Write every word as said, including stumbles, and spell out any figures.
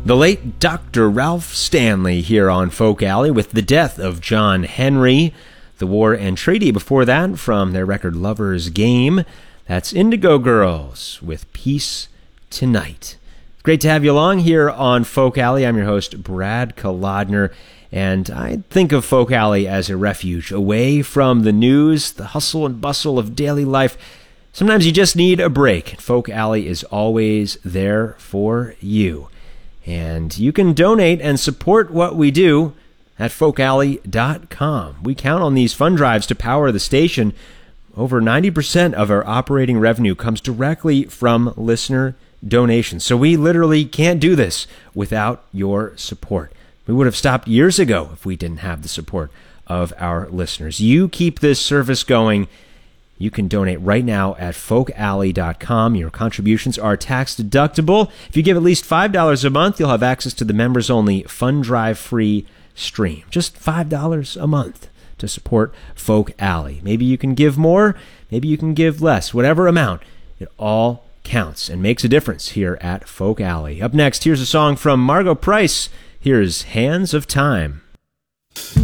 The late Doctor Ralph Stanley here on Folk Alley with the death of John Henry. The War and Treaty before that from their record Lover's Game. That's Indigo Girls with Peace Tonight. Great to have you along here on Folk Alley. I'm your host, Brad Kolodner, and I think of Folk Alley as a refuge away from the news, the hustle and bustle of daily life. Sometimes you just need a break. Folk Alley is always there for you. And you can donate and support what we do at folk alley dot com. We count on these fund drives to power the station. Over ninety percent of our operating revenue comes directly from listener donations. So we literally can't do this without your support. We would have stopped years ago if we didn't have the support of our listeners. You keep this service going. You can donate right now at folk alley dot com. Your contributions are tax deductible. If you give at least five dollars a month, you'll have access to the members-only Fund Drive free stream. Just five dollars a month to support Folk Alley. Maybe you can give more, maybe you can give less. Whatever amount, it all counts and makes a difference here at Folk Alley. Up next, here's a song from Margo Price. Here's Hands of Time.